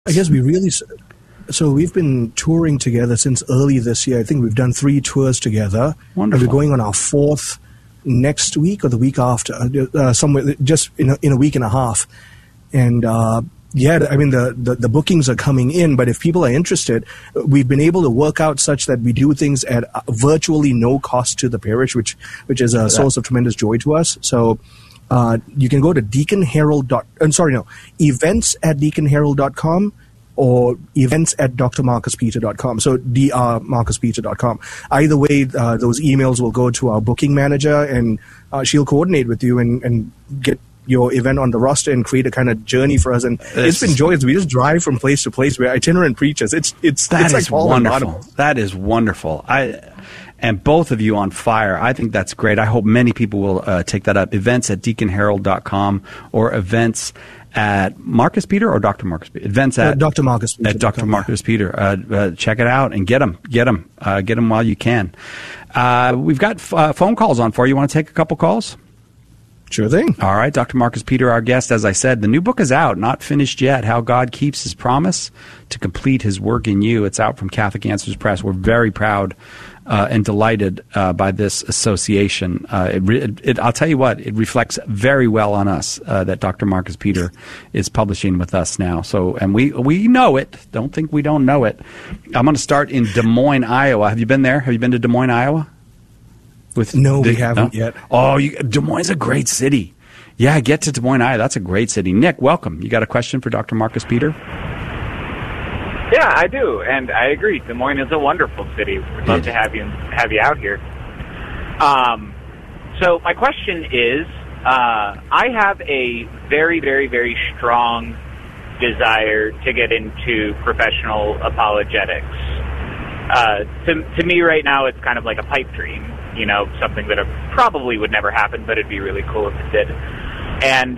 I guess so we've been touring together since early this year. I think we've done 3 tours together. Wonderful. And we're going on our 4th next week or the week after, somewhere just in a week and a half. And the bookings are coming in, but if people are interested, we've been able to work out such that we do things at virtually no cost to the parish, which is a source of tremendous joy to us. So you can go to events@deaconherald.com or events@drmarcuspeter.com. So drmarcuspeter.com. Either way, those emails will go to our booking manager, and she'll coordinate with you and get your event on the roster and create a kind of journey for us. And it's been joyous. We just drive from place to place. We're itinerant preachers. It's like wonderful. That is wonderful. And both of you on fire. I think that's great. I hope many people will take that up. Events@deaconherald.com or events at Marcus Peter or Dr. Marcus Peter? Events at Dr. Marcus Peter. At Dr. Marcus Peter. Check it out and get them while you can. We've got phone calls on for you. Want to take a couple calls? Sure thing. All right, Dr. Marcus Peter, our guest. As I said, the new book is out, not finished yet, How God Keeps His Promise to Complete His Work in You. It's out from Catholic Answers Press. We're very proud and delighted by this association. I'll tell you what, it reflects very well on us that Dr. Marcus Peter is publishing with us now. So, and we know it. Don't think we don't know it. I'm going to start in Des Moines, Iowa. Have you been there? Have you been to Des Moines, Iowa? We haven't yet. Oh, Des Moines is a great city. Yeah, get to Des Moines, Iowa. That's a great city. Nick, welcome. You got a question for Dr. Marcus Peter? Yeah, I do, and I agree. Des Moines is a wonderful city. We'd love to have you out here. So my question is, I have a very, very, very strong desire to get into professional apologetics. To me right now, it's kind of like a pipe dream. You know, something that probably would never happen, but it'd be really cool if it did. And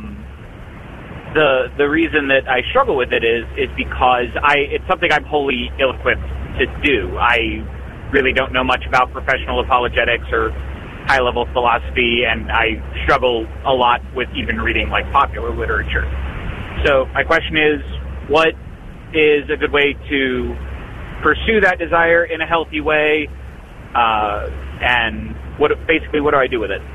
the reason that I struggle with it is because it's something I'm wholly ill-equipped to do. I really don't know much about professional apologetics or high-level philosophy, and I struggle a lot with even reading like popular literature. So my question is, what is a good way to pursue that desire in a healthy way? And what do I do with it?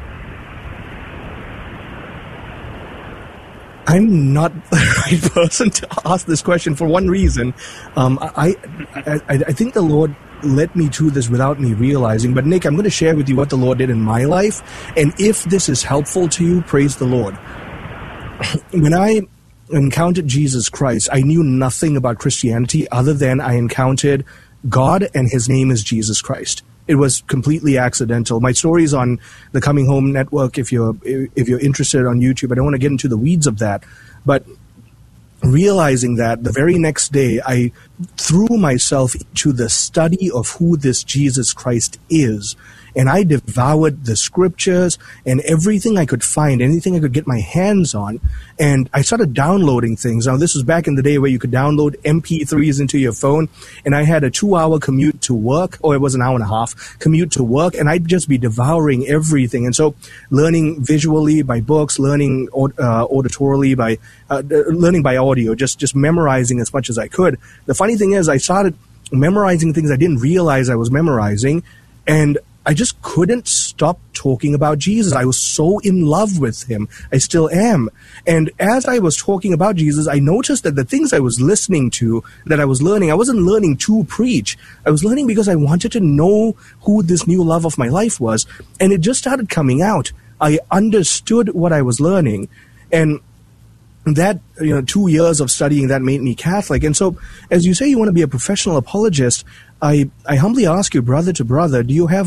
I'm not the right person to ask this question for one reason. I think the Lord led me to this without me realizing. But Nick, I'm going to share with you what the Lord did in my life. And if this is helpful to you, praise the Lord. When I encountered Jesus Christ, I knew nothing about Christianity other than I encountered God and His name is Jesus Christ. It was completely accidental. My story is on the Coming Home Network if you're interested on YouTube. I don't want to get into the weeds of that. But realizing that, the very next day, I threw myself into the study of who this Jesus Christ is. And I devoured the scriptures and everything I could find, anything I could get my hands on. And I started downloading things. Now, this was back in the day where you could download MP3s into your phone. And I had a 2-hour commute to work, or it was an hour and a half commute to work. And I'd just be devouring everything. And so learning visually by books, learning auditorily by learning by audio, just memorizing as much as I could. The funny thing is I started memorizing things I didn't realize I was memorizing. And I just couldn't stop talking about Jesus. I was so in love with Him. I still am. And as I was talking about Jesus, I noticed that the things I was listening to, that I was learning, I wasn't learning to preach. I was learning because I wanted to know who this new love of my life was. And it just started coming out. I understood what I was learning. And that, 2 years of studying that made me Catholic. And so, as you say, you want to be a professional apologist, I humbly ask you, brother to brother, do you have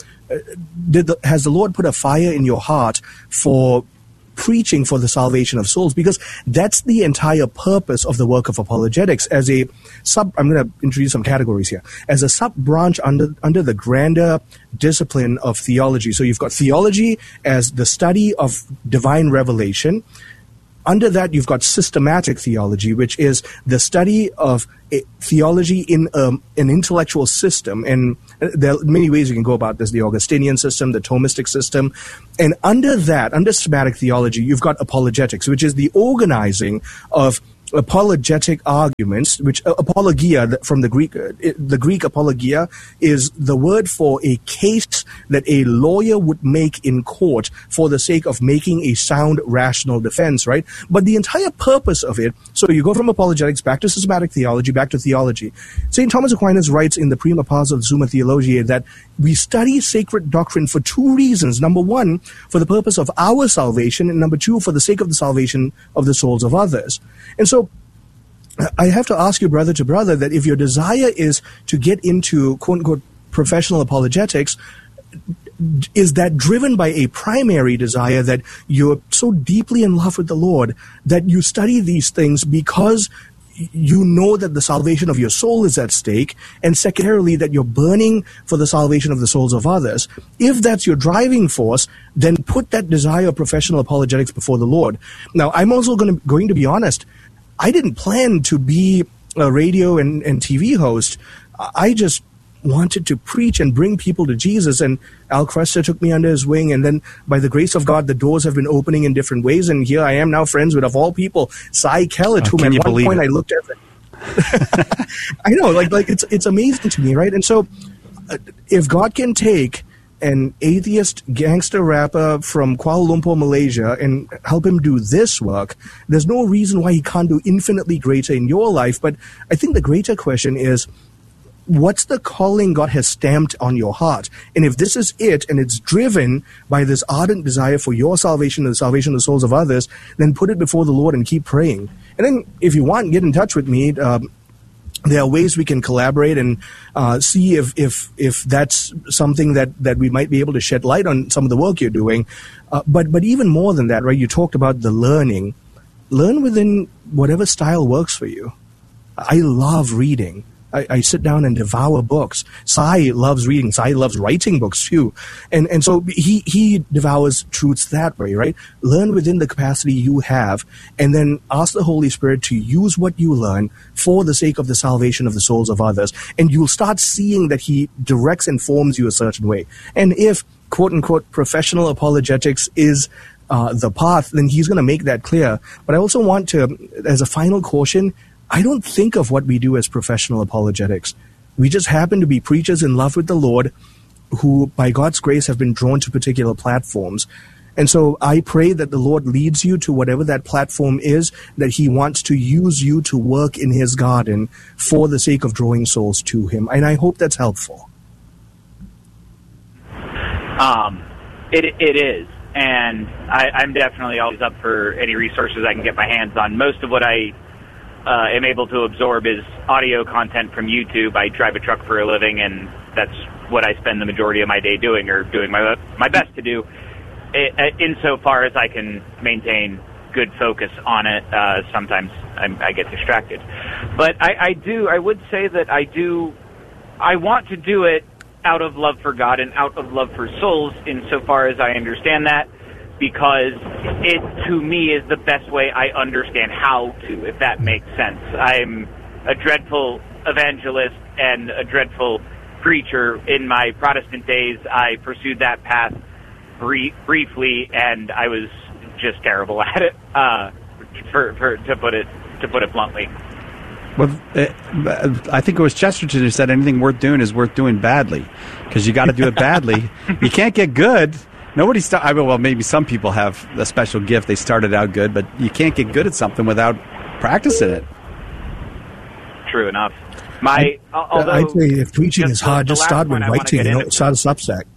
has the Lord put a fire in your heart for preaching for the salvation of souls? Because that's the entire purpose of the work of apologetics. I'm going to introduce some categories here. As a sub-branch under the grander discipline of theology. So you've got theology as the study of divine revelation. Under that, you've got systematic theology, which is the study of theology in an intellectual system. And there are many ways you can go about this, the Augustinian system, the Thomistic system. And under that, under systematic theology, you've got apologetics, which is the organizing of apologetic arguments, which apologia from the Greek apologia is the word for a case that a lawyer would make in court for the sake of making a sound, rational defense, right? But the entire purpose of it, so you go from apologetics back to systematic theology, back to theology. St. Thomas Aquinas writes in the Prima Pars of the Summa Theologiae that we study sacred doctrine for two reasons. Number one, for the purpose of our salvation, and number two, for the sake of the salvation of the souls of others. And so I have to ask you, brother to brother, that if your desire is to get into quote-unquote professional apologetics, is that driven by a primary desire that you're so deeply in love with the Lord that you study these things because you know that the salvation of your soul is at stake, and secondarily that you're burning for the salvation of the souls of others? If that's your driving force, then put that desire of professional apologetics before the Lord. Now, I'm also going to be honest. I didn't plan to be a radio and TV host. I just wanted to preach and bring people to Jesus, and Al Cresta took me under his wing, and then by the grace of God, the doors have been opening in different ways, and here I am now friends with, of all people, Cy Kellett, whom at one point I looked at. I know, like it's amazing to me, right? And so if God can take an atheist gangster rapper from Kuala Lumpur, Malaysia, and help him do this work, there's no reason why he can't do infinitely greater in your life. But I think the greater question is, what's the calling God has stamped on your heart? And if this is it, and it's driven by this ardent desire for your salvation and the salvation of the souls of others, then put it before the Lord and keep praying. And then if you want, get in touch with me. There are ways we can collaborate and see if that's something that we might be able to shed light on some of the work you're doing. But even more than that, right? You talked about the learning. Learn within whatever style works for you. I love reading. I sit down and devour books. Sai loves reading. Sai loves writing books too. And so he devours truths that way, right? Learn within the capacity you have, and then ask the Holy Spirit to use what you learn for the sake of the salvation of the souls of others. And you'll start seeing that he directs and forms you a certain way. And if, quote unquote, professional apologetics is the path, then he's going to make that clear. But I also want to, as a final caution, I don't think of what we do as professional apologetics. We just happen to be preachers in love with the Lord who, by God's grace, have been drawn to particular platforms. And so I pray that the Lord leads you to whatever that platform is, that he wants to use you to work in his garden for the sake of drawing souls to him. And I hope that's helpful. It is. And I'm definitely always up for any resources I can get my hands on. Most of what I am able to absorb is audio content from YouTube. I drive a truck for a living, and that's what I spend the majority of my day doing, or doing my best to do, insofar as I can maintain good focus on it. Sometimes I get distracted. But I would say that I want to do it out of love for God and out of love for souls, insofar as I understand that, because it, to me, is the best way I understand how to, if that makes sense. I'm a dreadful evangelist and a dreadful preacher. In my Protestant days, I pursued that path briefly, and I was just terrible at it, to put it bluntly. Well, I think it was Chesterton who said anything worth doing is worth doing badly, because you got to do it badly. You can't get good. Well, maybe some people have a special gift. They started out good, but you can't get good at something without practicing it. True enough. I'd say if preaching is hard, just start with writing and start a Substack.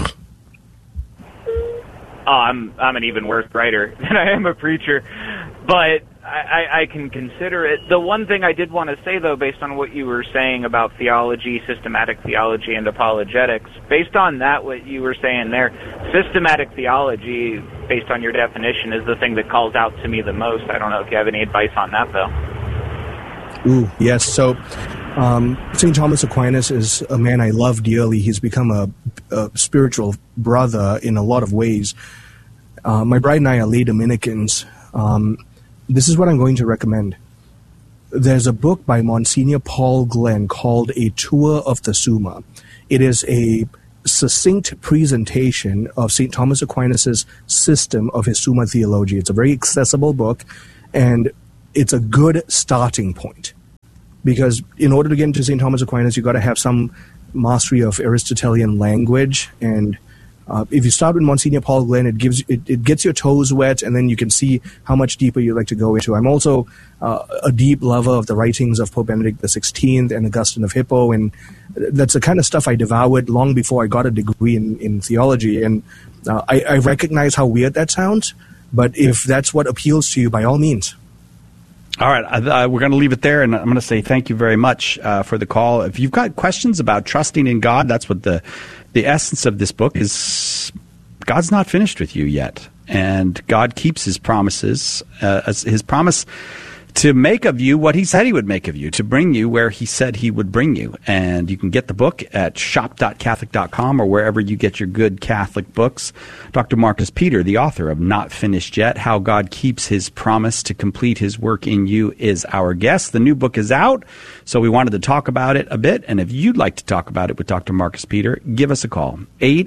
Oh, I'm an even worse writer than I am a preacher, but I can consider it. The one thing I did want to say, though, based on what you were saying about theology, systematic theology, and apologetics, based on that, what you were saying there, systematic theology, based on your definition, is the thing that calls out to me the most. I don't know if you have any advice on that, though. Ooh, yes. So St. Thomas Aquinas is a man I love dearly. He's become a spiritual brother in a lot of ways. My bride and I are lay Dominicans. This is what I'm going to recommend. There's a book by Monsignor Paul Glenn called A Tour of the Summa. It is a succinct presentation of St. Thomas Aquinas' system of his Summa Theology. It's a very accessible book, and it's a good starting point. Because in order to get into St. Thomas Aquinas, you've got to have some mastery of Aristotelian language. And if you start with Monsignor Paul Glenn, it gets your toes wet, and then you can see how much deeper you'd like to go into. I'm also a deep lover of the writings of Pope Benedict XVI and Augustine of Hippo, and that's the kind of stuff I devoured long before I got a degree in theology. And I recognize how weird that sounds, but if that's what appeals to you, by all means. All right, we're going to leave it there, and I'm going to say thank you very much for the call. If you've got questions about trusting in God, that's what the essence of this book is. God's not finished with you yet, and God keeps his promises, his promise to make of you what he said he would make of you, to bring you where he said he would bring you. And you can get the book at shop.catholic.com or wherever you get your good Catholic books. Dr. Marcus Peter, the author of Not Finished Yet, How God Keeps His Promise to Complete His Work in You, is our guest. The new book is out, so we wanted to talk about it a bit. And if you'd like to talk about it with Dr. Marcus Peter, give us a call.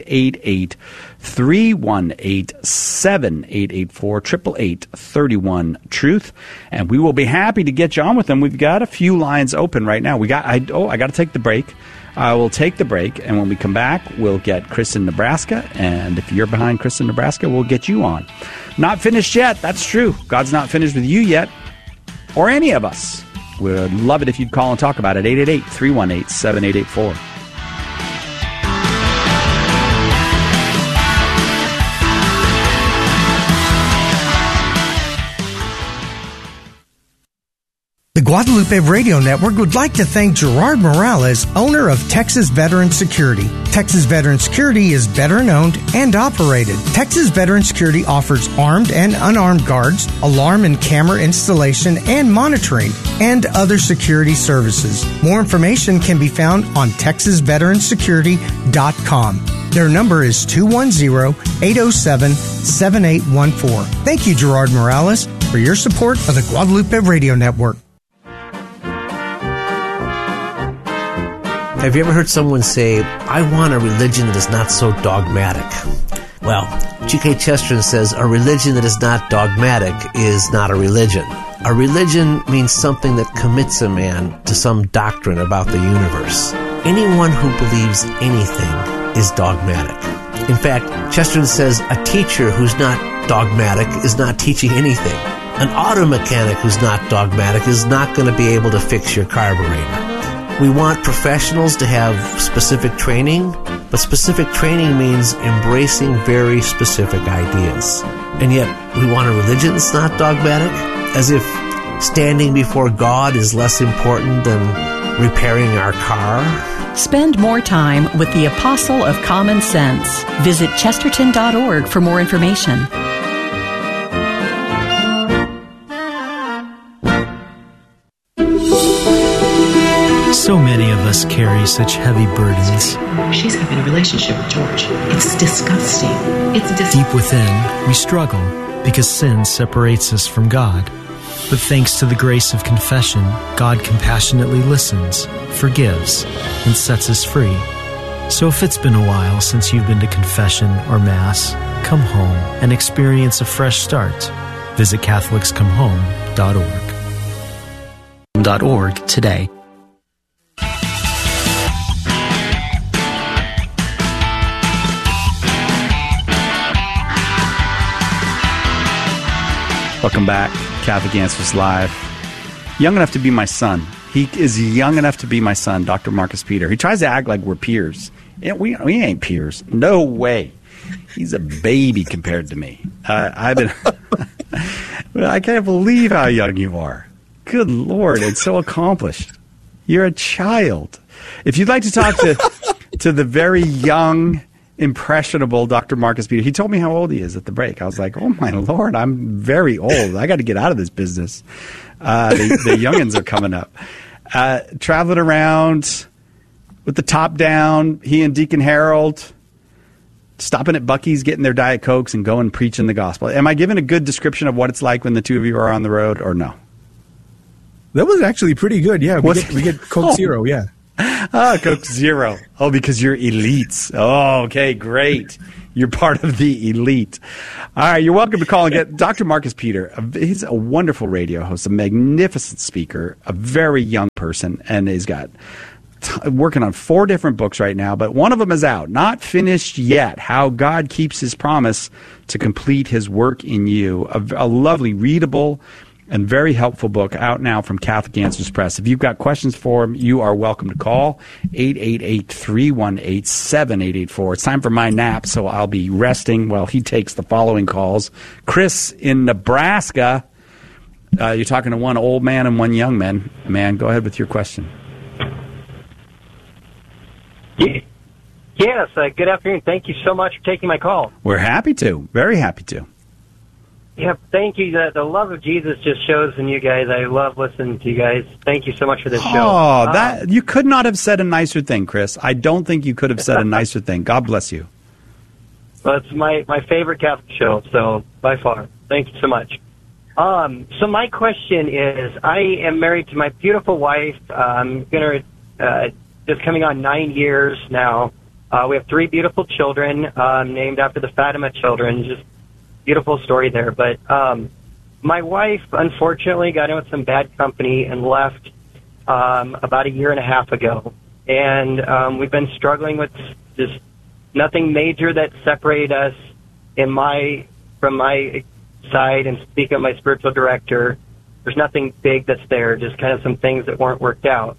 888-318-7884, 888-31-TRUTH. And we will be happy to get you on with them. We've got a few lines open right now. I got to take the break. I will take the break, and when we come back, we'll get Chris in Nebraska. And if you're behind Chris in Nebraska, we'll get you on. Not finished yet. That's true. God's not finished with you yet, or any of us. We'd love it if you'd call and talk about it. 888-318-7884. The Guadalupe Radio Network would like to thank Gerard Morales, owner of Texas Veteran Security. Texas Veteran Security is veteran-owned and operated. Texas Veteran Security offers armed and unarmed guards, alarm and camera installation and monitoring, and other security services. More information can be found on TexasVeteranSecurity.com. Their number is 210-807-7814. Thank you, Gerard Morales, for your support of the Guadalupe Radio Network. Have you ever heard someone say, I want a religion that is not so dogmatic? Well, G.K. Chesterton says a religion that is not dogmatic is not a religion. A religion means something that commits a man to some doctrine about the universe. Anyone who believes anything is dogmatic. In fact, Chesterton says a teacher who's not dogmatic is not teaching anything. An auto mechanic who's not dogmatic is not going to be able to fix your carburetor. We want professionals to have specific training, but specific training means embracing very specific ideas. And yet, we want a religion that's not dogmatic, as if standing before God is less important than repairing our car. Spend more time with the Apostle of Common Sense. Visit Chesterton.org for more information. So many of us carry such heavy burdens. She's having a relationship with George. It's disgusting. Deep within, we struggle because sin separates us from God. But thanks to the grace of confession, God compassionately listens, forgives, and sets us free. So if it's been a while since you've been to confession or Mass, come home and experience a fresh start. Visit CatholicsComeHome.org today. Welcome back, Catholic Answers Live. Young enough to be my son. He is young enough to be my son, Dr. Marcus Peter. He tries to act like we're peers. We ain't peers. No way. He's a baby compared to me. I can't believe how young you are. Good Lord, it's so accomplished. You're a child. If you'd like to talk to the very young, impressionable Dr. Marcus Peter. He told me how old he is at the break. I was like, oh, my Lord, I'm very old. I got to get out of this business. The youngins are coming up. Traveling around with the top down, he and Deacon Harold, stopping at Buc-ee's, getting their Diet Cokes, and going preaching the gospel. Am I giving a good description of what it's like when the two of you are on the road, or no? That was actually pretty good. Yeah, we get Coke Zero, yeah. Coke Zero. Oh, because you're elites. Oh, okay, great. You're part of the elite. All right, you're welcome to call and get Dr. Marcus Peter. He's a wonderful radio host, a magnificent speaker, a very young person, and he's got working on 4 different books right now, but one of them is out, not finished yet. How God Keeps His Promise to Complete His Work in You. A lovely, readable, and very helpful book out now from Catholic Answers Press. If you've got questions for him, you are welcome to call 888-318-7884. It's time for my nap, so I'll be resting while he takes the following calls. Chris in Nebraska. You're talking to one old man and one young man. Man, go ahead with your question. Yes, good afternoon. Thank you so much for taking my call. We're happy to. Very happy to. Yeah, thank you. The love of Jesus just shows in you guys. I love listening to you guys. Thank you so much for this show. Oh, you could not have said a nicer thing, Chris. I don't think you could have said a nicer thing. God bless you. Well, it's my favorite Catholic show, so by far. Thank you so much. So my question is, I am married to my beautiful wife. I'm going to... just coming on 9 years now. We have 3 beautiful children named after the Fatima children. Just beautiful story there. But my wife, unfortunately, got in with some bad company and left about 1.5 years ago. And we've been struggling with just nothing major that separated us from my side, and speak of my spiritual director. There's nothing big that's there, just kind of some things that weren't worked out.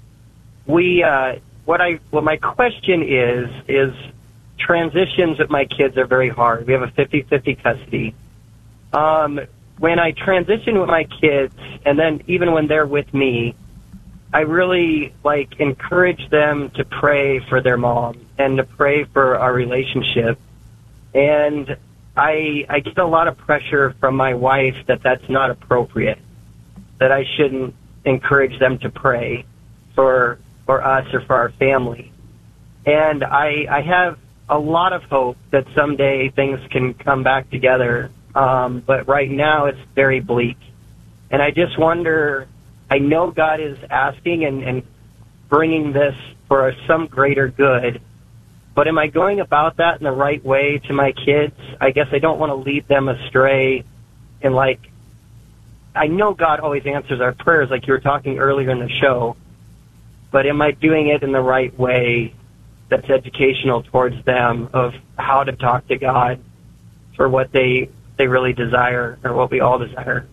What my question is transitions with my kids are very hard. We have a 50-50 custody. When I transition with my kids, and then even when they're with me, I really encourage them to pray for their mom and to pray for our relationship. And I get a lot of pressure from my wife that that's not appropriate, that I shouldn't encourage them to pray for us or for our family. And I have a lot of hope that someday things can come back together, but right now it's very bleak. And I just wonder, I know God is asking and bringing this for some greater good, but am I going about that in the right way to my kids? I guess I don't want to lead them astray. And I know God always answers our prayers, like you were talking earlier in the show, but am I doing it in the right way that's educational towards them of how to talk to God for what they really desire, or what we all desire?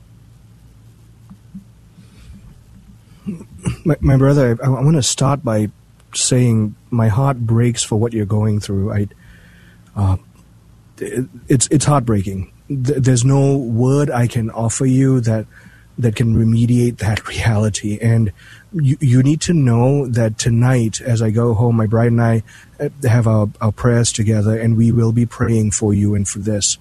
My brother, I want to start by saying my heart breaks for what you're going through. It's heartbreaking. There's no word I can offer you that can remediate that reality. And you need to know that tonight, as I go home, my bride and I have our prayers together, and we will be praying for you and for this.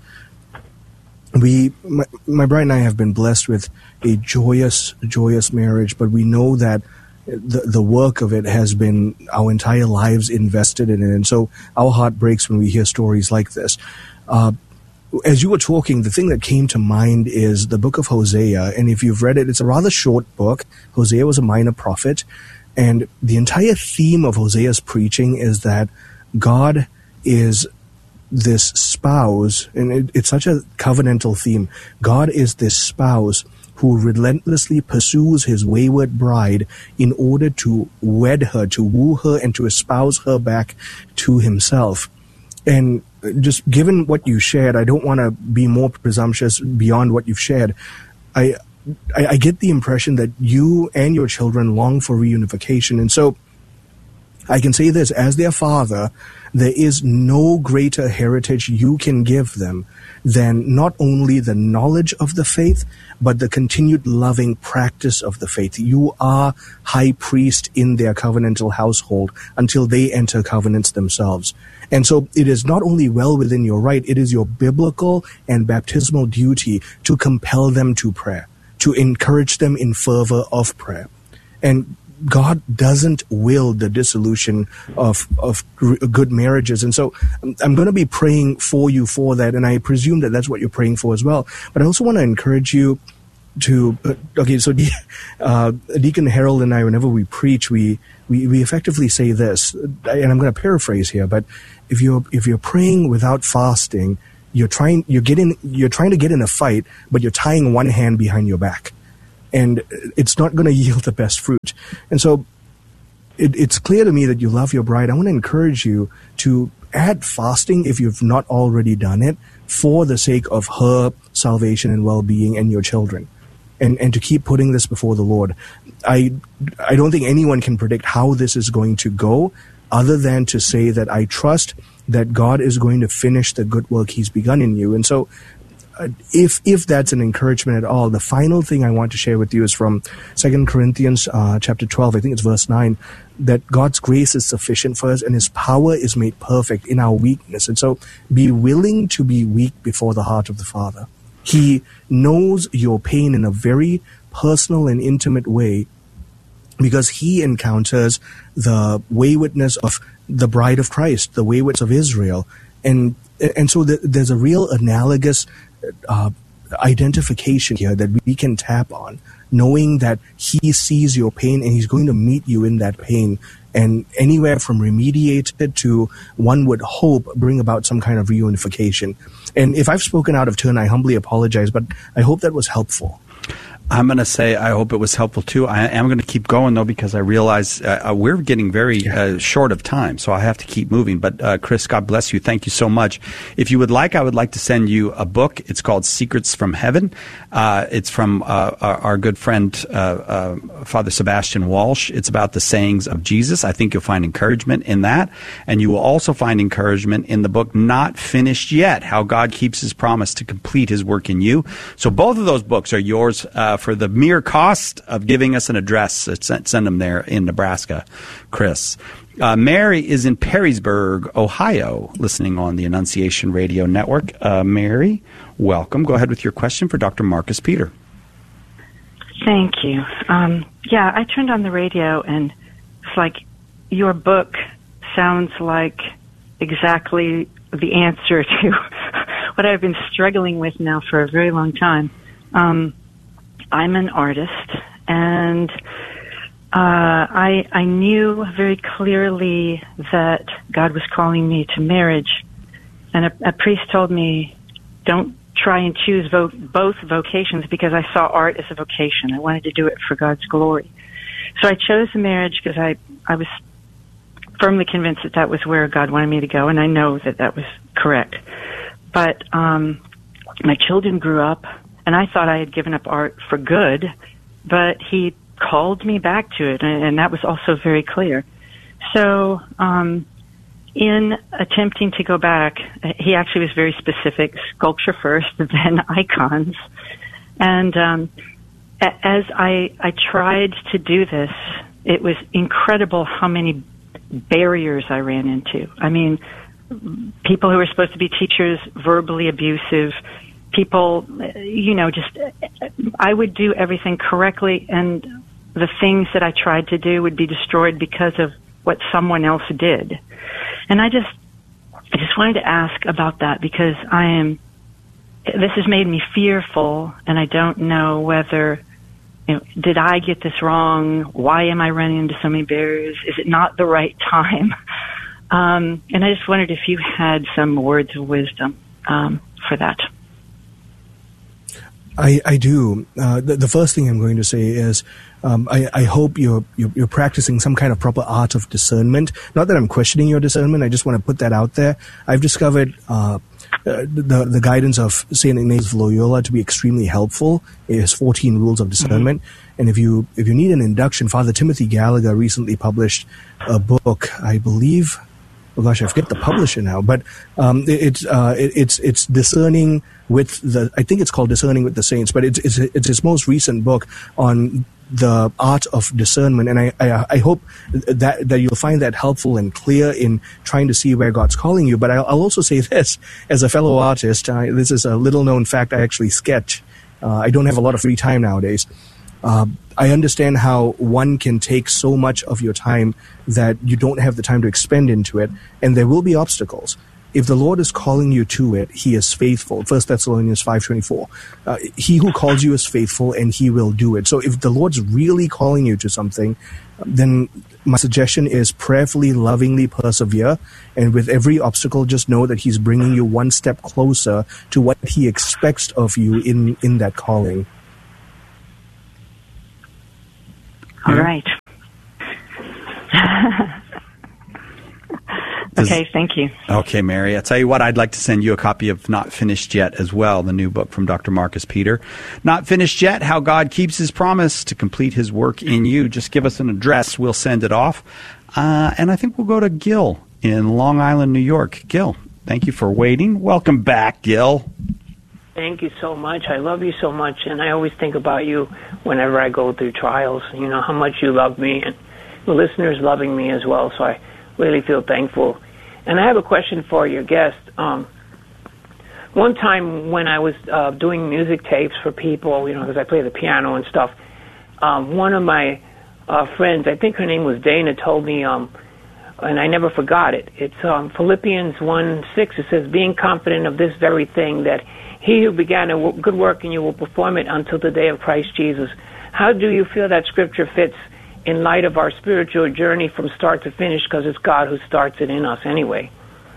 My bride and I have been blessed with a joyous marriage, but we know that the work of it has been our entire lives invested in it. And so our heart breaks when we hear stories like this. As you were talking, the thing that came to mind is the book of Hosea. And if you've read it, it's a rather short book. Hosea was a minor prophet. And the entire theme of Hosea's preaching is that God is this spouse, and it's such a covenantal theme. God is this spouse who relentlessly pursues his wayward bride in order to wed her, to woo her, and to espouse her back to himself. And just given what you shared, I don't want to be more presumptuous beyond what you've shared. I get the impression that you and your children long for reunification. And so I can say this, as their father, there is no greater heritage you can give them than not only the knowledge of the faith, but the continued loving practice of the faith. You are high priest in their covenantal household until they enter covenants themselves. And so it is not only well within your right, it is your biblical and baptismal duty to compel them to prayer, to encourage them in fervor of prayer. And God doesn't will the dissolution of good marriages. And so I'm going to be praying for you for that, and I presume that that's what you're praying for as well. But I also want to encourage you Deacon Harold and I, whenever we preach, we effectively say this, and I'm going to paraphrase here, but if you're praying without fasting, you're trying to get in a fight, but you're tying one hand behind your back, and it's not going to yield the best fruit. And so it's clear to me that you love your bride. I want to encourage you to add fasting if you've not already done it, for the sake of her salvation and well-being and your children, and to keep putting this before the Lord. I don't think anyone can predict how this is going to go, other than to say that I trust that God is going to finish the good work He's begun in you. And so if that's an encouragement at all, the final thing I want to share with you is from 2 Corinthians chapter 12, I think it's verse 9, that God's grace is sufficient for us and His power is made perfect in our weakness. And so be willing to be weak before the heart of the Father. He knows your pain in a very personal and intimate way, because He encounters the waywardness of the bride of Christ, the waywardness of Israel. And so there's a real analogous identification here that we can tap on, knowing that He sees your pain and He's going to meet you in that pain, and anywhere from remediate it to, one would hope, bring about some kind of reunification. And if I've spoken out of turn, I humbly apologize, but I hope that was helpful. I'm going to say I hope it was helpful too. I am going to keep going though, because I realize we're getting very short of time, so I have to keep moving. But Chris, God bless you. Thank you so much. If you would like, I would like to send you a book. It's called Secrets from Heaven. It's from our good friend Father Sebastian Walsh. It's about the sayings of Jesus. I think you'll find encouragement in that, and you will also find encouragement in the book Not Finished Yet: How God Keeps His Promise to Complete His Work in You. So both of those books are yours for the mere cost of giving us an address. Send them there in Nebraska, Chris. Mary is in Perrysburg, Ohio, listening on the Annunciation Radio Network. Mary, welcome. Go ahead with your question for Dr. Marcus Peter. Thank you. I turned on the radio, and it's like your book sounds like exactly the answer to what I've been struggling with now for a very long time. I'm an artist, and I knew very clearly that God was calling me to marriage. And a priest told me, don't try and choose both vocations, because I saw art as a vocation. I wanted to do it for God's glory. So I chose the marriage because I was firmly convinced that was where God wanted me to go, and I know that was correct. But my children grew up, and I thought I had given up art for good, but He called me back to it, and that was also very clear. So in attempting to go back, He actually was very specific: sculpture first, then icons. And as I tried to do this, it was incredible how many barriers I ran into. I mean, people who were supposed to be teachers, verbally abusive, people, just, I would do everything correctly, and the things that I tried to do would be destroyed because of what someone else did. And I just wanted to ask about that, because this has made me fearful, and I don't know whether, did I get this wrong? Why am I running into so many barriers? Is it not the right time? And I just wondered if you had some words of wisdom for that. I do. The first thing I'm going to say is I hope you're practicing some kind of proper art of discernment. Not that I'm questioning your discernment. I just want to put that out there. I've discovered the guidance of St. Ignatius of Loyola to be extremely helpful. It has 14 rules of discernment. Mm-hmm. And if you need an induction, Father Timothy Gallagher recently published a book, I believe. Oh gosh, I forget the publisher now, but it's discerning with the. I think it's called Discerning with the Saints, but it's his most recent book on the art of discernment, and I hope that you'll find that helpful and clear in trying to see where God's calling you. But I'll also say this, as a fellow artist, this is a little known fact. I actually sketch. I don't have a lot of free time nowadays. I understand how one can take so much of your time that you don't have the time to expend into it, and there will be obstacles. if the Lord is calling you to it, he is faithful. 1 Thessalonians 5:24. He who calls you is faithful, and he will do it. So if the Lord's really calling you to something, then my suggestion is prayerfully, lovingly persevere. And with every obstacle, just know that he's bringing you one step closer to what he expects of you in that calling. All right. Okay, thank you. Okay, Mary. I'll tell you what, I'd like to send you a copy of Not Finished Yet as well, the new book from Dr. Marcus Peter. Not Finished Yet, How God Keeps His Promise to Complete His Work in You. Just give us an address. We'll send it off. And I think we'll go to Gil in Long Island, New York. Gil, thank you for waiting. Welcome back, Gil. Thank you so much. I love you so much, and I always think about you whenever I go through trials. You know how much you love me, and the listeners loving me as well, so I really feel thankful. And I have a question for your guest. One time when I was doing music tapes for people, you know, because I play the piano and stuff, one of my friends, I think her name was Dana, told me, and I never forgot it, it's Philippians 1:6. It says, being confident of this very thing, that he who began a good work in you will perform it until the day of Christ Jesus. How do you feel that scripture fits in light of our spiritual journey from start to finish, because it's God who starts it in us anyway?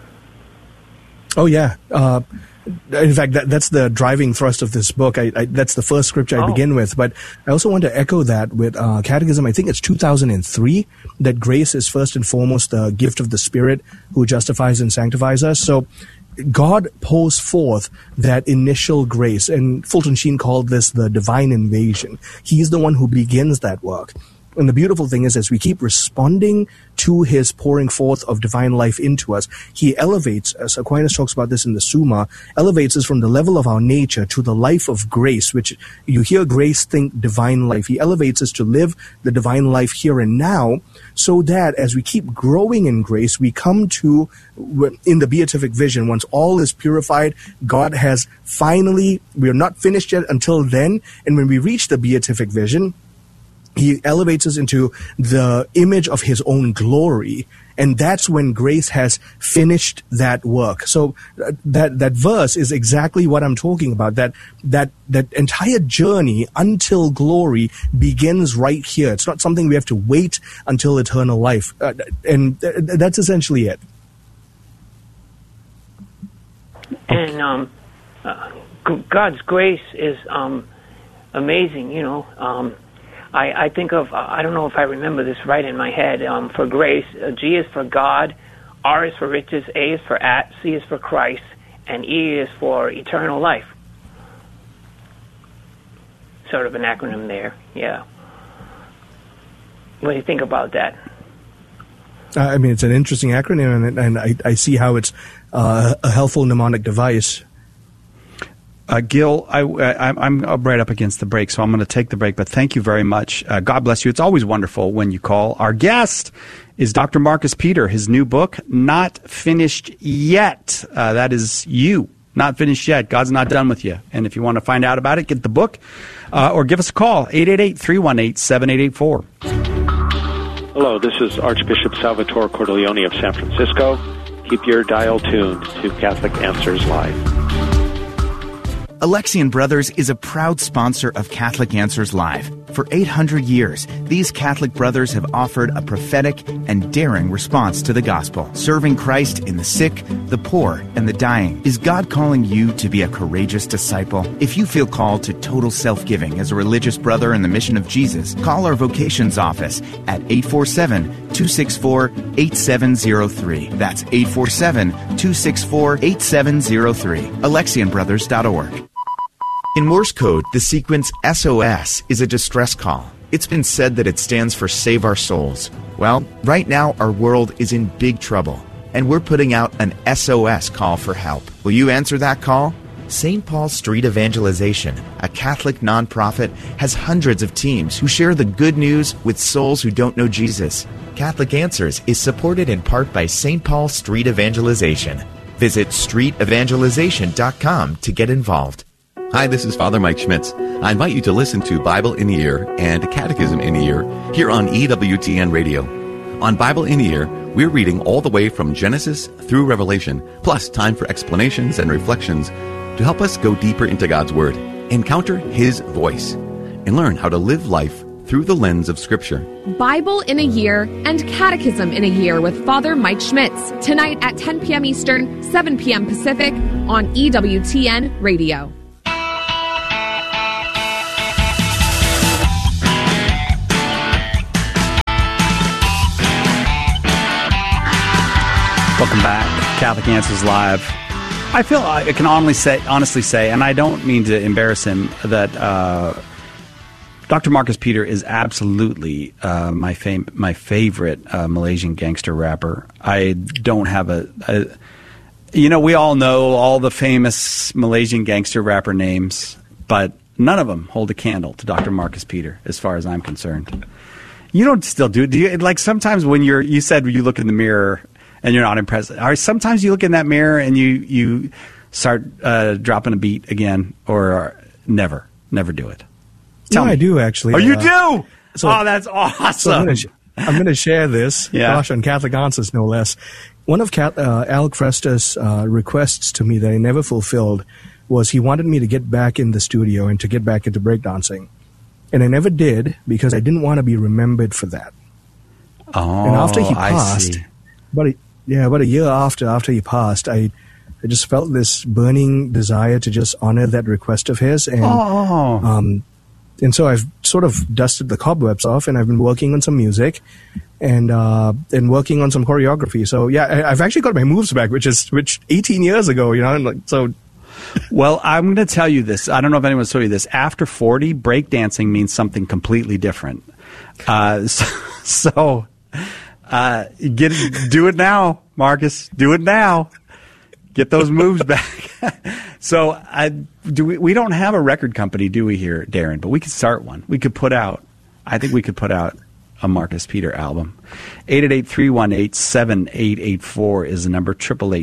Oh, yeah. In fact, that's the driving thrust of this book. That's the first scripture I begin with. But I also want to echo that with Catechism. I think it's 2003, that grace is first and foremost the gift of the Spirit who justifies and sanctifies us. So God pours forth that initial grace, and Fulton Sheen called this the divine invasion. He's the one who begins that work. And the beautiful thing is, as we keep responding to his pouring forth of divine life into us, he elevates us. Aquinas talks about this in the Summa, elevates us from the level of our nature to the life of grace, which you hear grace, think divine life. He elevates us to live the divine life here and now, so that as we keep growing in grace, we come to, in the beatific vision, once all is purified, God has finally, we are not finished yet until then, and when we reach the beatific vision, he elevates us into the image of his own glory, and that's when grace has finished that work. So that verse is exactly what I'm talking about. That entire journey until glory begins right here. It's not something we have to wait until eternal life, and that's essentially it. And God's grace is amazing. You know. I think of, I don't know if I remember this right in my head, for grace, G is for God, R is for riches, A is for at, C is for Christ, and E is for eternal life. Sort of an acronym there, yeah. What do you think about that? I mean, it's an interesting acronym, and I see how it's a helpful mnemonic device. Gil, I'm right up against the break, so I'm going to take the break, but thank you very much. God bless you. It's always wonderful when you call. Our guest is Dr. Marcus Peter. His new book, Not Finished Yet. That is you. Not finished yet. God's not done with you. And if you want to find out about it, get the book or give us a call, 888-318-7884. Hello, this is Archbishop Salvatore Cordileone of San Francisco. Keep your dial tuned to Catholic Answers Live. Alexian Brothers is a proud sponsor of Catholic Answers Live. For 800 years, these Catholic brothers have offered a prophetic and daring response to the gospel, serving Christ in the sick, the poor, and the dying. Is God calling you to be a courageous disciple? If you feel called to total self-giving as a religious brother in the mission of Jesus, call our vocations office at 847-264-8703. That's 847-264-8703. AlexianBrothers.org. In Morse code, the sequence SOS is a distress call. It's been said that it stands for Save Our Souls. Well, right now our world is in big trouble, and we're putting out an SOS call for help. Will you answer that call? St. Paul Street Evangelization, a Catholic nonprofit, has hundreds of teams who share the good news with souls who don't know Jesus. Catholic Answers is supported in part by St. Paul Street Evangelization. Visit streetevangelization.com to get involved. Hi, this is Father Mike Schmitz. I invite you to listen to Bible in the Ear and Catechism in the Ear here on EWTN Radio. On Bible in the Ear, We're reading all the way from Genesis through Revelation, plus time for explanations and reflections to help us go deeper into God's Word, encounter His voice, and learn how to live life through the lens of Scripture. Bible in a Year and Catechism in a Year with Father Mike Schmitz, tonight at 10 p.m. Eastern, 7 p.m. Pacific on EWTN Radio. Welcome back, Catholic Answers Live. I feel I can honestly say, and I don't mean to embarrass him, that Dr. Marcus Peter is absolutely my favorite Malaysian gangster rapper. I don't have we all know all the famous Malaysian gangster rapper names, but none of them hold a candle to Dr. Marcus Peter, as far as I'm concerned. You don't still do it. Do you? Like sometimes when you said you look in the mirror and you're not impressed. Or sometimes you look in that mirror and you start dropping a beat again, or never do it. No, I do actually. Oh, you do? That's awesome. So I'm going to share this. Gosh, on Catholic Answers, no less. One of Alec Fresta's requests to me that I never fulfilled was he wanted me to get back in the studio and to get back into breakdancing. And I never did because I didn't want to be remembered for that. Oh, and after he passed, I see. About a year after he passed, I just felt this burning desire to just honor that request of his. And, and so I've sort of dusted the cobwebs off, and I've been working on some music and working on some choreography. So yeah, I've actually got my moves back, which 18 years ago, so. Well, I'm going to tell you this. I don't know if anyone's told you this. After 40, breakdancing means something completely different. Do it now, Marcus. Do it now. Get those moves back. So we don't have a record company, do we, here, Darren? But we could start one. I think we could put out a Marcus Peter album. 888-318-7884 is the number.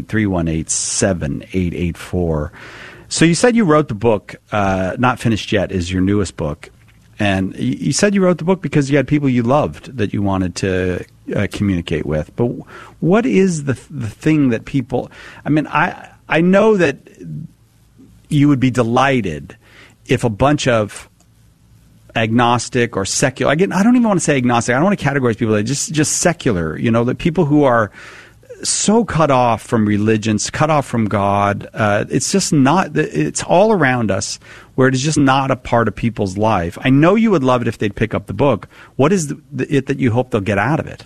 888-318-7884. So you said you wrote the book, Not Finished Yet is your newest book. And you said you wrote the book because you had people you loved that you wanted to communicate with. But what is the thing that people... I mean, I know that you would be delighted if a bunch of agnostic or secular... I don't even want to say agnostic. I don't want to categorize people. Just secular, the people who are so cut off from religions, cut off from God. It's just not... It's all around us, where it is just not a part of people's life. I know you would love it if they'd pick up the book. What is it that you hope they'll get out of it?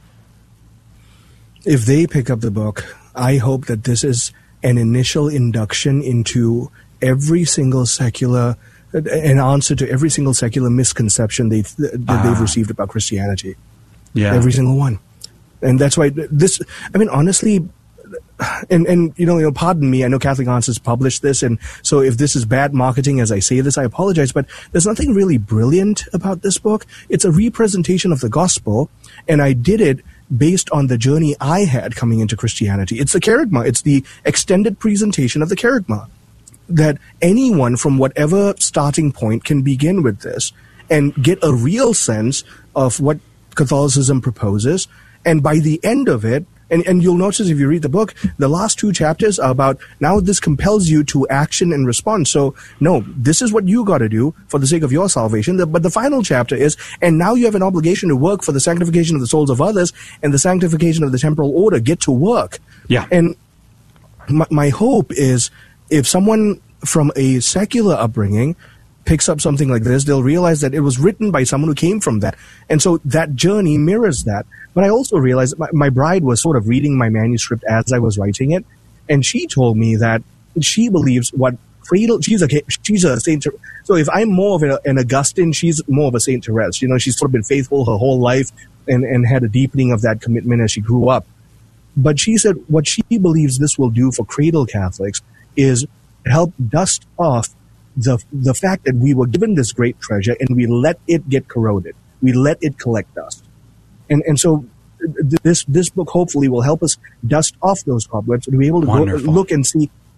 If they pick up the book, I hope that this is an initial induction into every single an answer to every single secular misconception they've received about Christianity. Yeah. Every single one. And that's why honestly, and pardon me, I know Catholic Answers published this, and so if this is bad marketing as I say this, I apologize, but there's nothing really brilliant about this book. It's a representation of the gospel, and I did it based on the journey I had coming into Christianity. It's the kerygma. It's the extended presentation of the kerygma, that anyone from whatever starting point can begin with this and get a real sense of what Catholicism proposes. And by the end of it, and you'll notice if you read the book, the last 2 chapters are about, now this compels you to action and response. So, no, this is what you got to do for the sake of your salvation. But the final chapter is, and now you have an obligation to work for the sanctification of the souls of others and the sanctification of the temporal order. Get to work. Yeah. And my hope is, if someone from a secular upbringing picks up something like this, they'll realize that it was written by someone who came from that. And so that journey mirrors that. But I also realized that my bride was sort of reading my manuscript as I was writing it, and she told me that she believes she's a Saint. So if I'm more of an Augustine, she's more of a Saint Therese. She's sort of been faithful her whole life and had a deepening of that commitment as she grew up. But she said what she believes this will do for cradle Catholics is help dust off the fact that we were given this great treasure and we let it get corroded. We let it collect dust. And so this book hopefully will help us dust off those cobwebs and be able to go look and see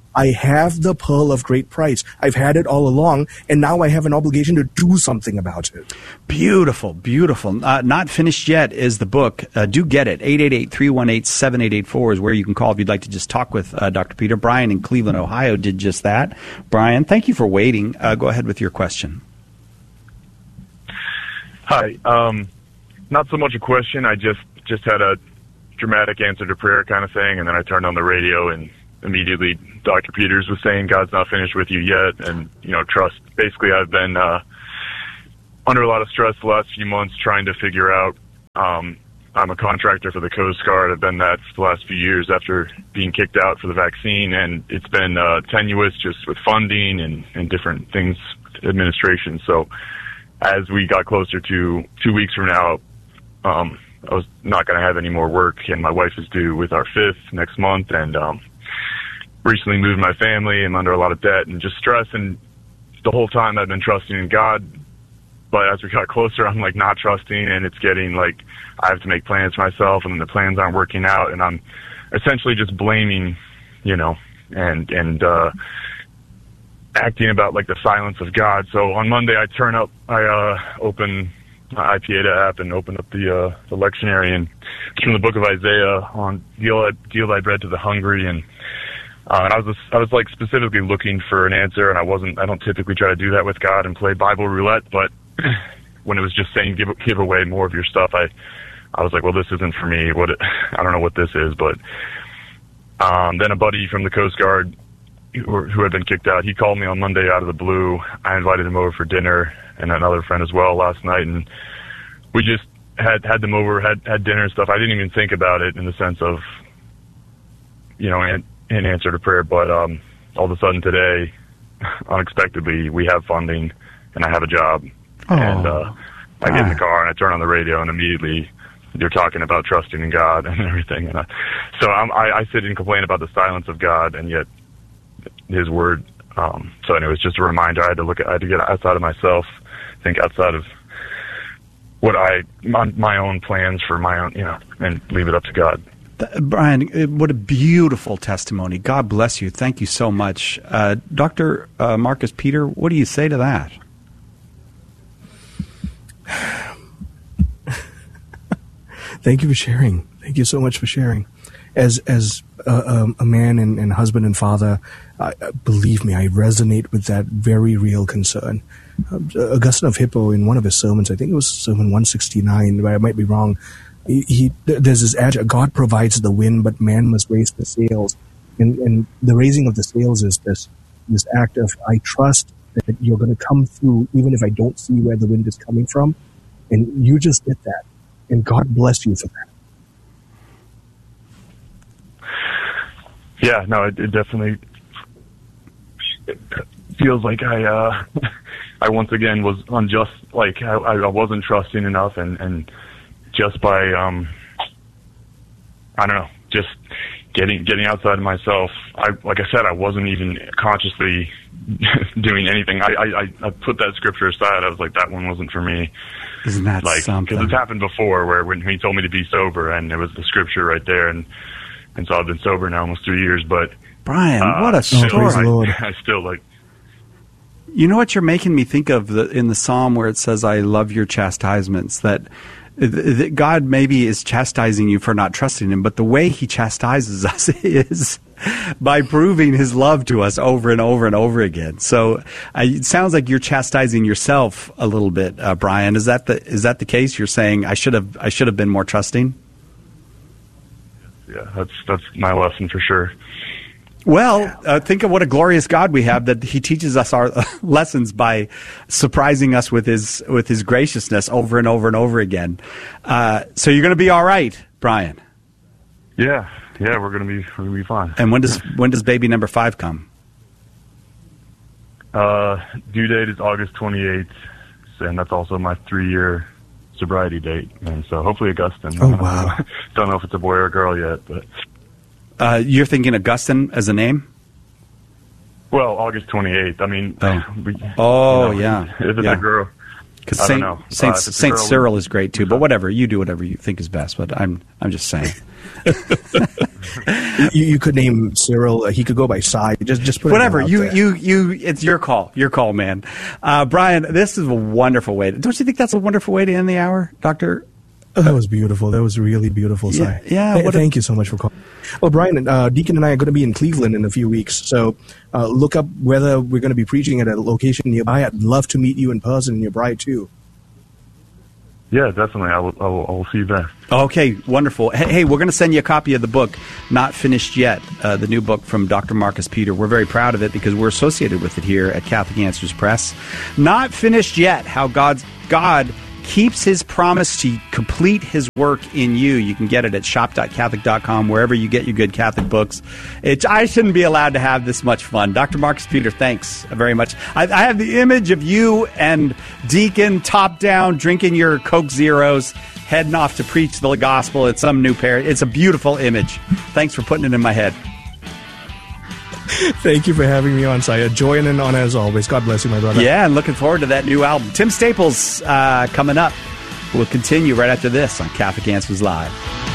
I have the pearl of great price. I've had it all along, and now I have an obligation to do something about it. Beautiful, beautiful. Not Finished Yet is the book. Do get it. 888-318-7884 is where you can call if you'd like to just talk with Dr. Peter. Brian in Cleveland, Ohio did just that. Brian, thank you for waiting. Go ahead with your question. Hi. Not so much a question. I just had a dramatic answer to prayer kind of thing, and then I turned on the radio, and immediately Dr. Peters was saying God's not finished with you yet, and, trust. Basically, I've been under a lot of stress the last few months trying to figure out. I'm a contractor for the Coast Guard. I've been that for the last few years after being kicked out for the vaccine, and it's been tenuous just with funding and different things, administration. So as we got closer to 2 weeks from now, I was not going to have any more work, and my wife is due with our 5th next month, and recently moved my family. I'm under a lot of debt and just stress, and the whole time I've been trusting in God, but as we got closer, I'm like not trusting, and it's getting like I have to make plans for myself, and then the plans aren't working out, and I'm essentially just blaming, and acting about like the silence of God. So on Monday I open my iPad app and open up the lectionary, and it's from the book of Isaiah on give thy bread to the hungry, and I was like specifically looking for an answer, and I don't typically try to do that with God and play Bible roulette, but when it was just saying give away more of your stuff, I was like, well, this isn't for me. I don't know what this is, but then a buddy from the Coast Guard who had been kicked out, he called me on Monday out of the blue. I invited him over for dinner, and another friend as well last night, and we just had them over, had dinner and stuff. I didn't even think about it in the sense of, in answer to prayer, but all of a sudden today, unexpectedly, we have funding, and I have a job. And I get in the car, and I turn on the radio, and immediately you're talking about trusting in God and everything. And so I sit and complain about the silence of God, and yet His Word. So anyway, it's just a reminder. I had to get outside of myself, think outside of what my own plans for my own, and leave it up to God. Brian, what a beautiful testimony. God bless you. Thank you so much. Dr. Marcus Peter, what do you say to that? Thank you for sharing. Thank you so much for sharing. As a man and husband and father, believe me, I resonate with that very real concern. Augustine of Hippo, in one of his sermons, I think it was Sermon 169, but I might be wrong, there's this adage, God provides the wind, but man must raise the sails. And the raising of the sails is this act of, I trust that you're going to come through even if I don't see where the wind is coming from. And you just did that. And God bless you for that. Yeah, no, it definitely feels like I once again was unjust. Like I wasn't trusting enough, and just by I don't know, just getting outside of myself. Like I said, I wasn't even consciously doing anything. I put that scripture aside. I was like, that one wasn't for me. Isn't that something? Because it's happened before, where when he told me to be sober, and there was the scripture right there, and so I've been sober now almost 3 years. But Brian, what a story! Praise the Lord. I still like. You know what you're making me think of in the Psalm where it says, "I love your chastisements." That God maybe is chastising you for not trusting Him, but the way He chastises us is by proving His love to us over and over and over again. So it sounds like you're chastising yourself a little bit, Brian. Is that the case? You're saying I should have been more trusting? Yeah, that's my lesson for sure. Well, think of what a glorious God we have, that He teaches us our lessons by surprising us with His graciousness over and over and over again. So you're going to be all right, Brian. Yeah, we're going to be fine. And when does baby number 5 come? Due date is August 28th, and that's also my 3-year sobriety date. And so hopefully Augustine. Oh wow! Don't know if it's a boy or a girl yet, but. You're thinking Augustine as a name? Well, August 28th. I mean, yeah. If it's a girl. Because I don't know. Saint Cyril is great too, but whatever, you do whatever you think is best. But I'm just saying. you could name Cyril. He could go by Cy. Just put whatever. It out You there. It's your call. Your call, man. Brian, this is a wonderful way. Don't you think that's a wonderful way to end the hour, Doctor? Oh, that was beautiful. That was really beautiful, Cy. Yeah. Thank you so much for calling. Well, Brian, Deacon and I are going to be in Cleveland in a few weeks, so look up whether we're going to be preaching at a location nearby. I'd love to meet you in person and your bride too. Yeah, definitely. I will see you there. Okay, wonderful. Hey, we're going to send you a copy of the book, Not Finished Yet, the new book from Dr. Marcus Peter. We're very proud of it because we're associated with it here at Catholic Answers Press. Not Finished Yet, how God keeps his promise to complete his work in you. You can get it at shop.catholic.com, wherever you get your good Catholic books. I shouldn't be allowed to have this much fun. Dr. Marcus Peter, thanks very much. I have the image of you and Deacon top down drinking your Coke Zeros, heading off to preach the gospel at some new parish. It's a beautiful image. Thanks for putting it in my head. Thank you for having me on, Cy. Joy and an honor as always. God bless you, my brother. Yeah, and looking forward to that new album. Tim Staples coming up. We'll continue right after this on Catholic Answers Live.